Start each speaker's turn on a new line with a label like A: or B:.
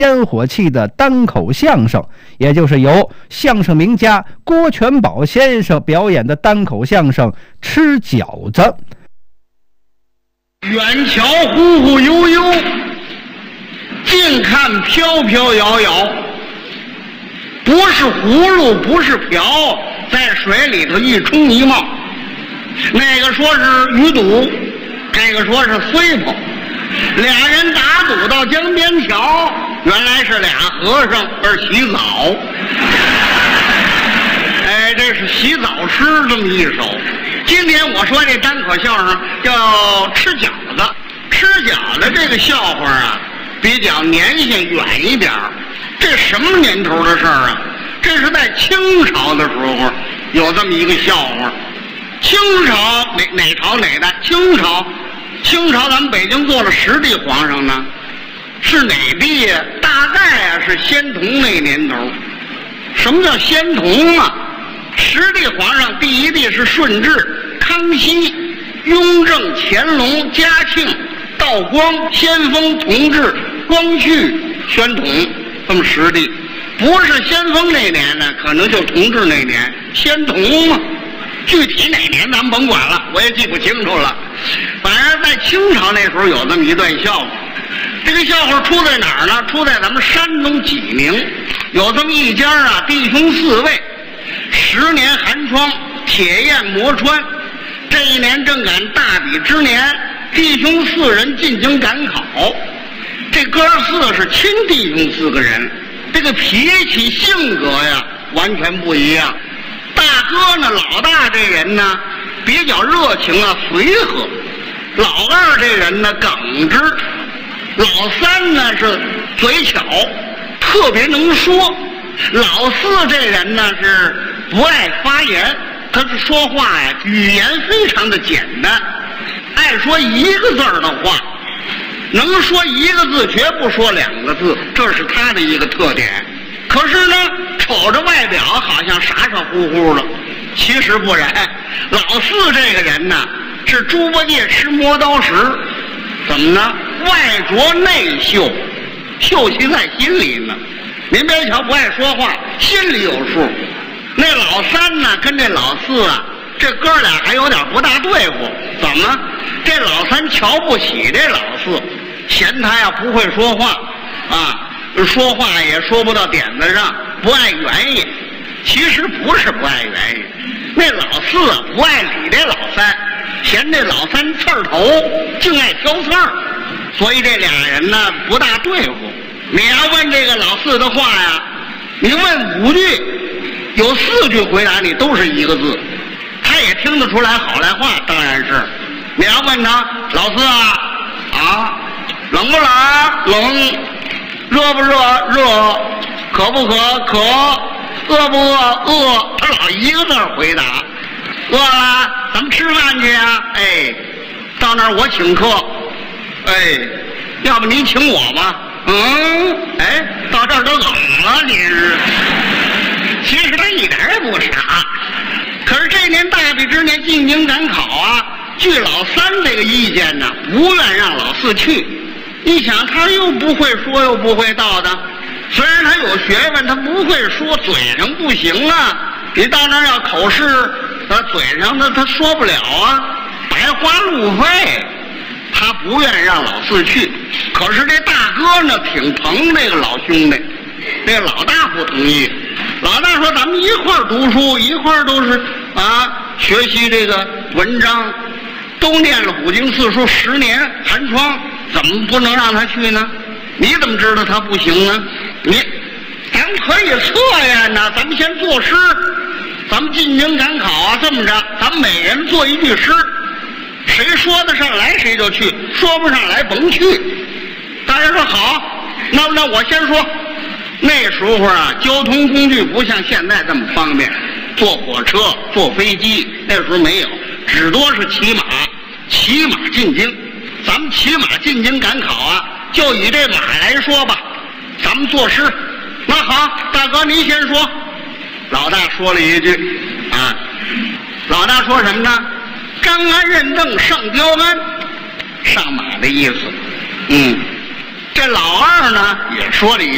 A: 烟火气的单口相声，也就是由相声名家郭全宝先生表演的单口相声《吃饺子》。
B: 远瞧忽忽悠悠，近看飘飘摇摇，不是葫芦不是瓢，在水里头一冲一冒。那个说是鱼肚，这个说是碎泡，俩人打赌到江边桥，原来是俩和尚而洗澡。哎，这是洗澡诗这么一首。今天我说这单口相声叫吃饺子。吃饺子这个笑话啊，比较年限远一点。这什么年头的事儿啊？这是在清朝的时候有这么一个笑话。清朝哪朝哪代？清朝咱们北京做了10帝皇上呢，是哪帝呀？大概啊是宣统那年头。什么叫宣统啊？10帝皇上，第1帝是顺治、康熙、雍正、乾隆、嘉庆、道光、先锋、同治、光绪、宣统，这么10帝。不是先锋那年呢，可能就同治那年，宣统嘛。具体哪年咱们甭管了，我也记不清楚了。反正在清朝那时候有这么一段笑话。这个笑话出在哪儿呢？出在咱们山东济宁，有这么一家啊，弟兄4位，10年寒窗，铁砚磨穿。这一年正赶大比之年，弟兄4人进京赶考。这哥4是亲弟兄4个人，这个脾气性格呀完全不一样。大哥呢，老大这人呢比较热情啊，随和；老二这人呢耿直；老3呢是嘴巧，特别能说；老4这人呢是不爱发言，他是说话呀语言非常的简单，爱说1个字的话，能说1个字绝不说2个字，这是他的一个特点。可是呢，瞅着外表好像傻傻乎乎的，其实不然。老4这个人呢，是猪八戒吃磨刀石，怎么呢？外拙内秀，秀气在心里呢。您别瞧不爱说话，心里有数。那老3呢，跟这老4啊，这哥俩还有点不大对付。怎么？这老3瞧不起这老4，嫌他呀不会说话啊。说话也说不到点子上，不爱原因。其实不是不爱原因，那老4啊不爱理这老3，嫌这老3刺儿头，净爱挑刺儿，所以这俩人呢不大对付。你要问这个老4的话呀，你问5句，有4句回答你都是1个字，他也听得出来好赖话。当然是，你要问他老4啊，冷不冷？冷。热不热？热。渴不渴？渴。饿不饿？饿。他老1个字回答。饿了，咱们吃饭去啊！哎，到那儿我请客。哎，要不您请我吧？哎，到这儿都冷了，您是。其实他一点也不傻。可是这年大比之年进京赶考啊，据老3这个意见呢，不愿让老4去。一想他又不会说又不会道的，虽然他有学问，他不会说，嘴上不行啊。你到那儿要口试，嘴上他说不了啊，白花路费。他不愿让老4去。可是这大哥呢挺疼这个老兄弟，这老大不同意。老大说咱们一块儿读书，一块儿都是学习这个文章，都念了5经4书10年寒窗，怎么不能让他去呢？你怎么知道他不行呢？咱们可以测验呢，咱们先作诗，咱们进京赶考啊，这么着，咱们每人做1句诗，谁说得上来谁就去，说不上来甭去。大家说好，那我先说。那时候啊，交通工具不像现在这么方便，坐火车、坐飞机，那时候没有，只多是骑马进京。咱们骑马进京赶考啊，就以这马来说吧，咱们作诗。那好，大哥您先说。老大说了一句老大说什么呢？张安认证上雕鞍，上马的意思。这老二呢也说了一句。